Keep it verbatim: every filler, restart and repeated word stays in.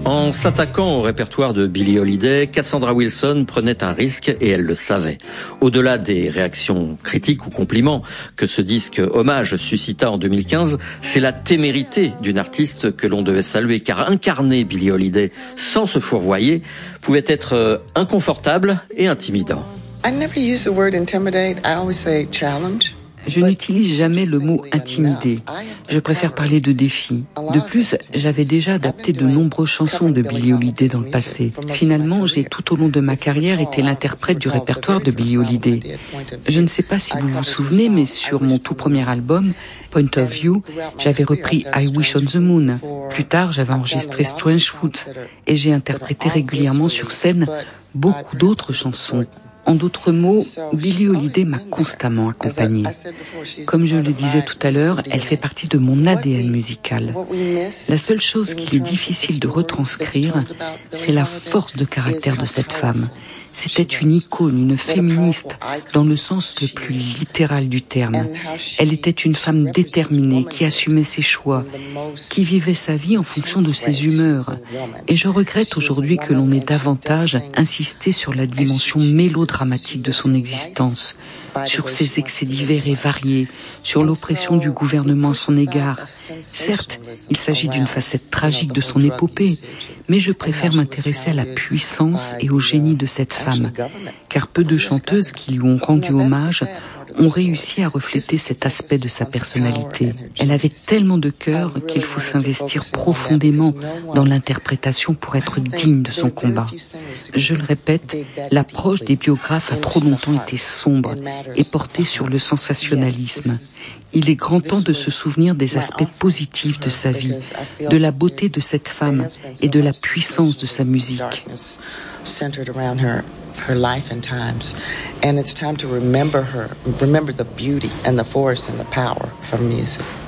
En s'attaquant au répertoire de Billie Holiday, Cassandra Wilson prenait un risque et elle le savait. Au-delà des réactions critiques ou compliments que ce disque hommage suscita en deux mille quinze, c'est la témérité d'une artiste que l'on devait saluer, car incarner Billie Holiday sans se fourvoyer pouvait être inconfortable et intimidant. I never use the word intimidate. I always say challenge. Je n'utilise jamais le mot « intimider ». Je préfère parler de défi. De plus, j'avais déjà adapté de nombreuses chansons de Billie Holiday dans le passé. Finalement, j'ai tout au long de ma carrière été l'interprète du répertoire de Billie Holiday. Je ne sais pas si vous vous souvenez, mais sur mon tout premier album, Point of View, j'avais repris I Wish on the Moon. Plus tard, j'avais enregistré Strange Fruit et j'ai interprété régulièrement sur scène beaucoup d'autres chansons. En d'autres mots, Billie Holiday m'a constamment accompagnée. Comme je le disais tout à l'heure, elle fait partie de mon A D N musical. La seule chose qu'il est difficile de retranscrire, c'est la force de caractère de cette femme. C'était une icône, une féministe, dans le sens le plus littéral du terme. Elle était une femme déterminée, qui assumait ses choix, qui vivait sa vie en fonction de ses humeurs. Et je regrette aujourd'hui que l'on ait davantage insisté sur la dimension mélodramatique de son existence, sur ses excès divers et variés, sur l'oppression du gouvernement à son égard. Certes, il s'agit d'une facette tragique de son épopée, mais je préfère m'intéresser à la puissance et au génie de cette femme, car peu de chanteuses qui lui ont rendu hommage ont réussi à refléter cet aspect de sa personnalité. Elle avait tellement de cœur qu'il faut s'investir profondément dans l'interprétation pour être digne de son combat. Je le répète, l'approche des biographes a trop longtemps été sombre et portée sur le sensationnalisme. Il est grand temps de se souvenir des aspects positifs de sa vie, de la beauté de cette femme et de la puissance de sa musique. Centered around her, her life and times. And it's time to remember her, remember the beauty and the force and the power of music.